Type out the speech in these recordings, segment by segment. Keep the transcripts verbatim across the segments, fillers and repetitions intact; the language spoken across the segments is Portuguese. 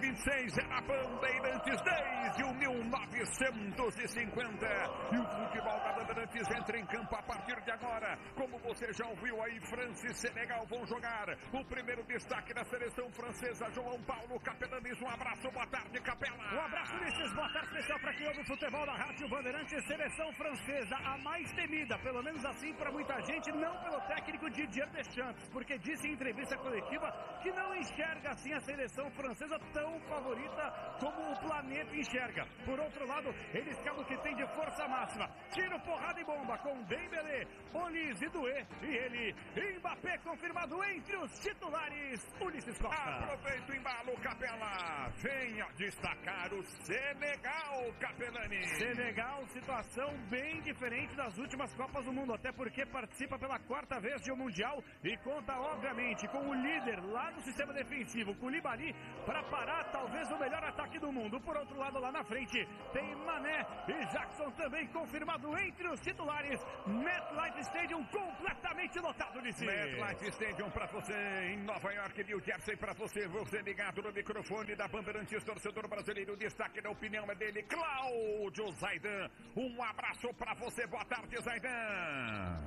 vinte e seis era Bandeirantes desde mil novecentos e cinquenta. E o futebol da Bandeirantes entra em campo a partir de agora. Como você já ouviu aí, França e Senegal vão jogar. O primeiro destaque da seleção francesa, João Paulo Capelanes. Um abraço, boa tarde, Capela. Um abraço, Ulisses, boa tarde especial para quem ouve o futebol da Rádio Bandeirantes. Seleção francesa, a mais temida, pelo menos assim para muita gente, não pelo técnico Didier Deschamps, porque disse em entrevista coletiva que não enxerga assim a seleção francesa tão favorita como o planeta enxerga. Por outro lado, eles querem o que tem de força máxima. Tiro, porrada e bomba com Dembélé, Olise, Doué e ele, Mbappé, confirmado entre os titulares. Ulisses Costa. Aproveita o embalo, Capela. Venha destacar o Senegal, Capelani. Senegal, situação bem diferente das últimas Copas do Mundo, até porque participa pela quarta vez de um Mundial e conta, obviamente, com o líder lá no sistema defensivo, Koulibaly, para parar talvez o melhor ataque do mundo. Por outro lado, lá na frente, tem Mané e Jackson também confirmado entre os titulares. MetLife Stadium completamente lotado de si. MetLife Stadium para você em Nova York, New Jersey, para você, você ligado no microfone da Bandeirantes, torcedor brasileiro. O destaque da opinião é dele, Cláudio Zaidan. Um abraço para você, boa tarde, Zaidan.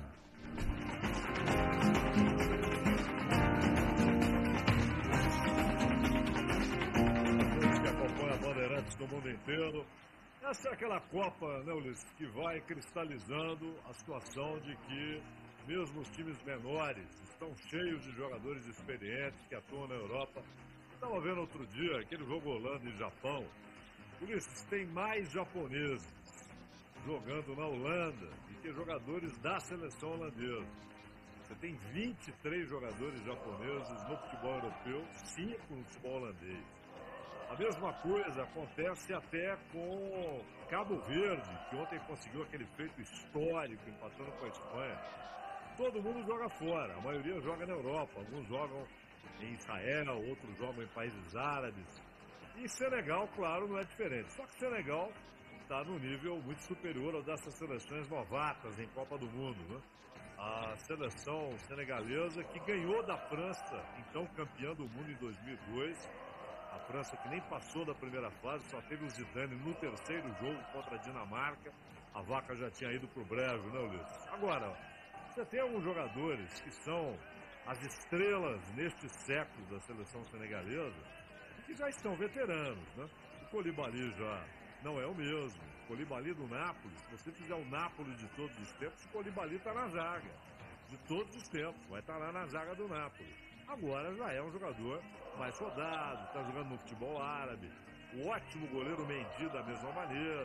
Que acompanha a Bandeirantes do mundo inteiro. Essa é aquela Copa, né, Ulisses, que vai cristalizando a situação de que mesmo os times menores estão cheios de jogadores experientes que atuam na Europa. Estava vendo outro dia aquele jogo Holanda e Japão. Ulisses, tem mais japoneses jogando na Holanda do que jogadores da seleção holandesa. Você tem vinte e três jogadores japoneses no futebol europeu, cinco no futebol holandês. A mesma coisa acontece até com Cabo Verde, que ontem conseguiu aquele feito histórico, empatando com a Espanha. Todo mundo joga fora, a maioria joga na Europa, alguns jogam em Israel, outros jogam em países árabes. E Senegal, claro, não é diferente. Só que Senegal está no nível muito superior ao dessas seleções novatas em Copa do Mundo, né? A seleção senegalesa que ganhou da França, então campeã do mundo em dois mil e dois. A França que nem passou da primeira fase, só teve o Zidane no terceiro jogo contra a Dinamarca. A vaca já tinha ido pro brejo, né, Ulisses? Agora, você tem alguns jogadores que são as estrelas neste século da seleção senegalesa, que já estão veteranos, né? O Koulibaly já não é o mesmo. O Koulibaly do Napoli, se você fizer o Napoli de todos os tempos, o Koulibaly está na zaga. De todos os tempos, vai estar lá na zaga do Napoli. Agora já é um jogador mais rodado, está jogando no futebol árabe. O ótimo goleiro Mendy da mesma maneira.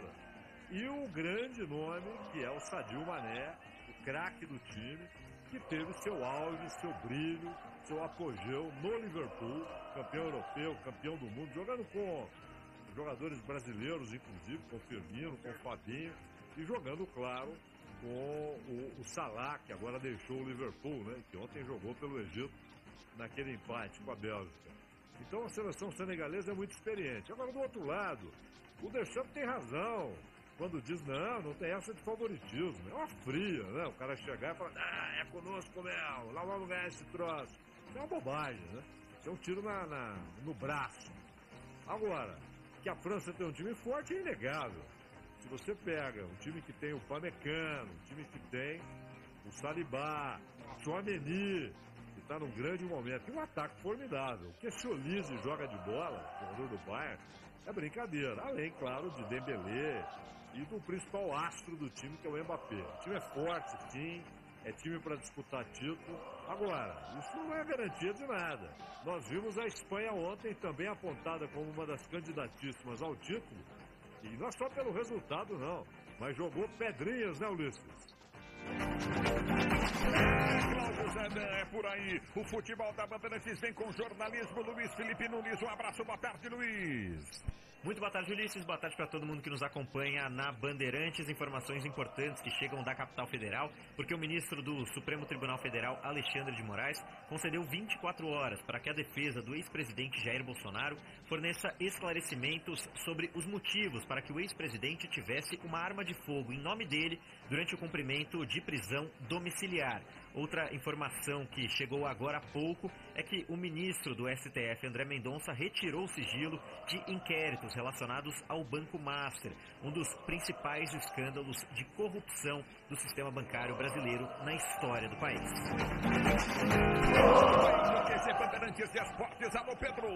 E o grande nome, que é o Sadio Mané, o craque do time, que teve seu auge, seu brilho, seu apogeu no Liverpool, campeão europeu, campeão do mundo, jogando com jogadores brasileiros, inclusive, com o Firmino, com o Fabinho, e jogando, claro, com o, o Salah, que agora deixou o Liverpool, né, que ontem jogou pelo Egito naquele empate com a Bélgica. Então a seleção senegalesa é muito experiente. Agora, do outro lado, o Deschamps tem razão quando diz, não, não tem essa de favoritismo. É uma fria, né? O cara chegar e falar, ah, é conosco mesmo, lá vamos ganhar esse troço. Isso é uma bobagem, né? Isso é um tiro na, na, no braço. Agora, que a França tem um time forte é inegável. Se você pega um time que tem o Pamecano, um time que tem o Saliba, o Tchouaméni, que está num grande momento, e um ataque formidável. O que a Olise joga de bola, jogador do Bayern, é brincadeira. Além, claro, de Dembélé e do principal astro do time, que é o Mbappé. O time é forte, sim, é time para disputar título. Agora, isso não é garantia de nada. Nós vimos a Espanha ontem também apontada como uma das candidatíssimas ao título, e não é só pelo resultado, não, mas jogou pedrinhas, né, Ulisses? Cláudio Zaidan, é por aí. O futebol da Bandeirantes vem com jornalismo. Luiz Felipe Nunes, um abraço, boa tarde, Luiz. Muito boa tarde, Ulisses. Boa tarde para todo mundo que nos acompanha na Bandeirantes. Informações importantes que chegam da capital federal, porque o ministro do Supremo Tribunal Federal, Alexandre de Moraes, concedeu vinte e quatro horas para que a defesa do ex-presidente Jair Bolsonaro forneça esclarecimentos sobre os motivos para que o ex-presidente tivesse uma arma de fogo em nome dele durante o cumprimento de prisão domiciliar. Outra informação que chegou agora há pouco é que o ministro do S T F, André Mendonça, retirou o sigilo de inquéritos relacionados ao Banco Master, um dos principais escândalos de corrupção do sistema bancário brasileiro na história do país. Alô, Pedro.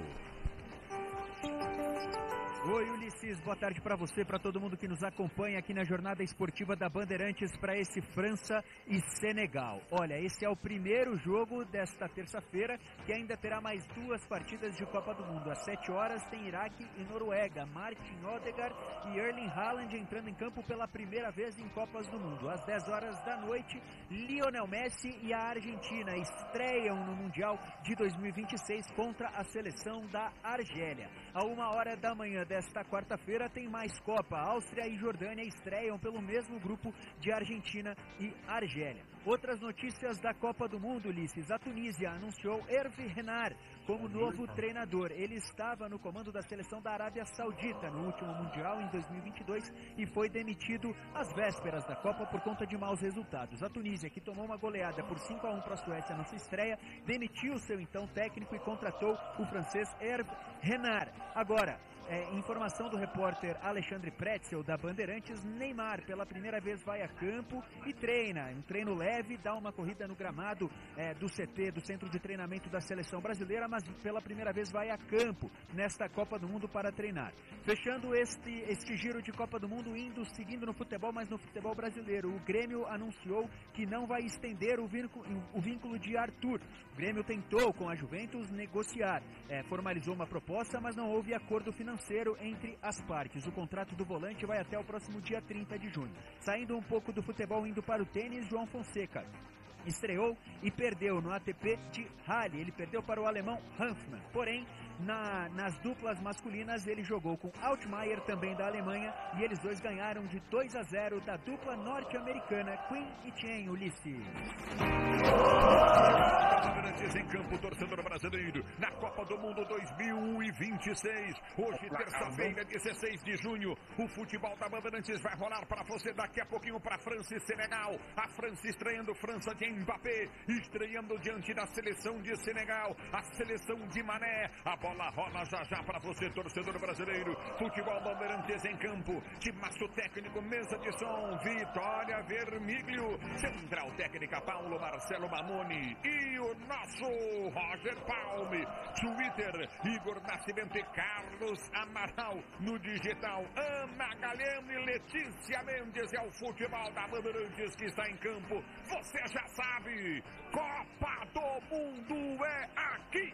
Oi, Ulisses, boa tarde para você, para todo mundo que nos acompanha aqui na jornada esportiva da Bandeirantes para esse França e Senegal. Olha, esse é o primeiro jogo desta terça-feira, que ainda terá mais duas partidas de Copa do Mundo. Às sete horas tem Iraque e Noruega, Martin Odegaard e Erling Haaland entrando em campo pela primeira vez em Copas do Mundo. Às dez horas da noite, Lionel Messi e a Argentina estreiam no Mundial de dois mil e vinte e seis contra a seleção da Argélia. A uma hora da manhã desta quarta-feira tem mais Copa. Áustria e Jordânia estreiam pelo mesmo grupo de Argentina e Argélia. Outras notícias da Copa do Mundo, Ulisses. A Tunísia anunciou Hervé Renard como novo treinador. Ele estava no comando da seleção da Arábia Saudita no último Mundial em dois mil e vinte e dois e foi demitido às vésperas da Copa por conta de maus resultados. A Tunísia, que tomou uma goleada por cinco a um para a Suécia na sua estreia, demitiu seu então técnico e contratou o francês Hervé Renard. Agora, É, informação do repórter Alexandre Pretzel, da Bandeirantes, Neymar pela primeira vez vai a campo e treina, um treino leve, dá uma corrida no gramado é, do C T, do Centro de Treinamento da Seleção Brasileira, mas pela primeira vez vai a campo nesta Copa do Mundo para treinar. Fechando este, este giro de Copa do Mundo, indo, seguindo no futebol, mas no futebol brasileiro, o Grêmio anunciou que não vai estender o vínculo, o vínculo de Arthur. O Grêmio tentou com a Juventus negociar, é, formalizou uma proposta, mas não houve acordo financeiro entre as partes. O contrato do volante vai até o próximo dia trinta de junho. Saindo um pouco do futebol, indo para o tênis, João Fonseca estreou e perdeu no A T P de Halle. Ele perdeu para o alemão Hanfmann. Porém, na, nas duplas masculinas, ele jogou com Altmaier, também da Alemanha, e eles dois ganharam de dois a zero da dupla norte-americana Quinn e Chen, Ulisses. Em campo, torcedor brasileiro, na Copa do Mundo dois mil e vinte e seis. Hoje, terça-feira, dezesseis de junho, o futebol da Bandeirantes vai rolar para você daqui a pouquinho para França e Senegal. A França estreando, França de Mbappé, estreando diante da seleção de Senegal, a seleção de Mané. A bola rola já já para você, torcedor brasileiro. Futebol Bandeirantes em campo, timaço técnico, mesa de som, Vitória Vermiglio, central técnica Paulo Marcelo Mamoni e o nosso Roger Palme, Twitter, Igor Nascimento e Carlos Amaral, no digital, Ana Galeno e Letícia Mendes. É o futebol da Bandeirantes que está em campo. Você já sabe, Copa do Mundo é aqui.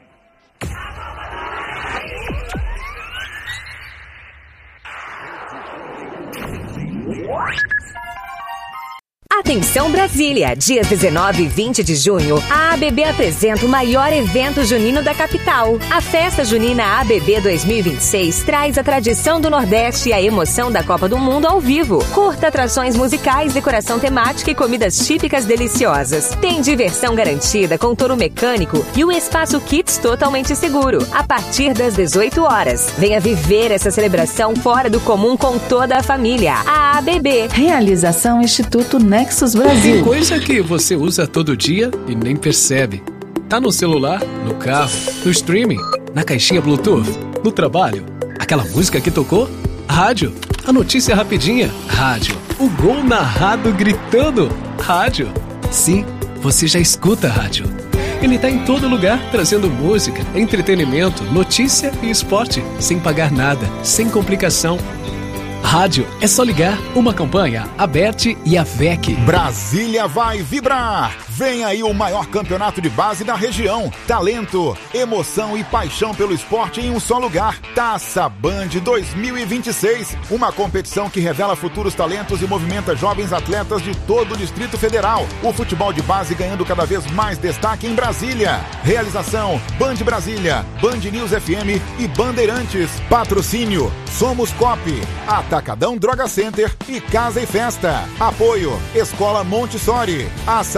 Atenção Brasília, dias dezenove e vinte de junho, a A B B apresenta o maior evento junino da capital. A Festa Junina A B B dois mil e vinte e seis traz a tradição do Nordeste e a emoção da Copa do Mundo ao vivo. Curta atrações musicais, decoração temática e comidas típicas deliciosas. Tem diversão garantida com touro mecânico e um espaço Kids totalmente seguro. A partir das dezoito horas, venha viver essa celebração fora do comum com toda a família. A A B B. Realização Instituto Nexus Brasil. Tem coisa que você usa todo dia e nem percebe. Tá no celular, no carro, no streaming, na caixinha Bluetooth, no trabalho. Aquela música que tocou? Rádio. A notícia rapidinha? Rádio. O gol narrado gritando? Rádio. Sim, você já escuta rádio. Ele tá em todo lugar, trazendo música, entretenimento, notícia e esporte, sem pagar nada, sem complicação. Rádio é só ligar. Uma campanha, a Bert e a V E C. Brasília vai vibrar! Vem aí o maior campeonato de base da região. Talento, emoção e paixão pelo esporte em um só lugar. Taça Band dois mil e vinte e seis. Uma competição que revela futuros talentos e movimenta jovens atletas de todo o Distrito Federal. O futebol de base ganhando cada vez mais destaque em Brasília. Realização Band Brasília, Band News F M e Bandeirantes. Patrocínio Somos Cop, Atacadão Droga Center e Casa e Festa. Apoio Escola Montessori, Açaí Puri,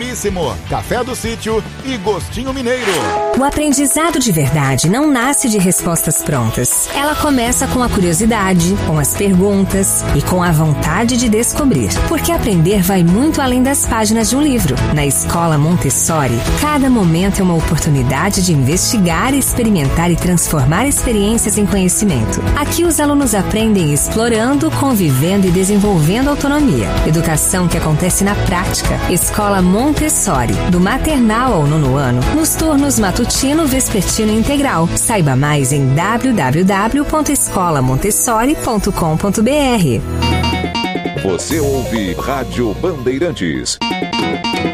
Veríssimo, Café do Sítio e Gostinho Mineiro. O aprendizado de verdade não nasce de respostas prontas. Ela começa com a curiosidade, com as perguntas e com a vontade de descobrir. Porque aprender vai muito além das páginas de um livro. Na Escola Montessori, cada momento é uma oportunidade de investigar, experimentar e transformar experiências em conhecimento. Aqui os alunos aprendem explorando, convivendo e desenvolvendo autonomia. Educação que acontece na prática. Escola Montessori, do maternal ao nono ano, nos turnos matutino, vespertino e integral. Saiba mais em w w w ponto escola montessori ponto com ponto b r. Você ouve Rádio Bandeirantes.